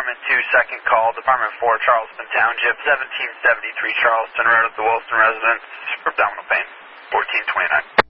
Department 2, second call, Department 4, Charleston Township, 1773 Charleston Road at the Wilson residence for abdominal pain, 1429.